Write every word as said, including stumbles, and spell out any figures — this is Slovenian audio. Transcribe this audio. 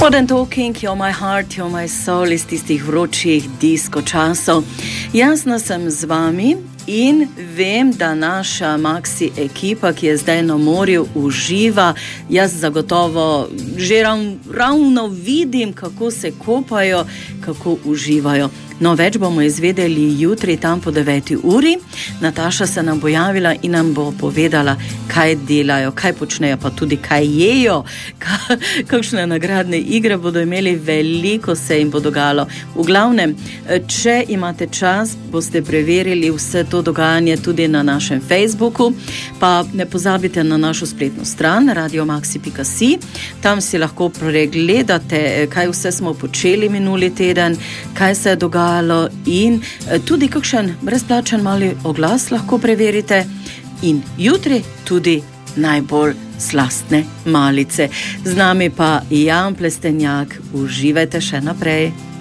Modern Talking, You're My Heart, You're My Soul iz tistih vročih disko časov. Jasno sem z vami in vem, da naša Maxi ekipa, ki je zdaj na morju, uživa. Jaz zagotovo že rav, ravno vidim, kako se kopajo, kako uživajo. No, več bomo izvedeli jutri tam po deveti uri. Nataša se nam bo javila in nam bo povedala, kaj delajo, kaj počnejo, pa tudi kaj jejo, kakšne nagradne igre bodo imeli, veliko se jim bo dogajalo. V glavnem, če imate čas, boste preverili vse to dogajanje tudi na našem Facebooku, pa ne pozabite na našo spletno stran radio maxi pika si. Tam si lahko pregledate, kaj vse smo počeli minuli teden, kaj se je dogajalo in tudi kakšen brezplačen mali oglas lahko preverite in jutri tudi najbolj slastne malice. Z nami pa Jan Plestenjak, uživajte še naprej.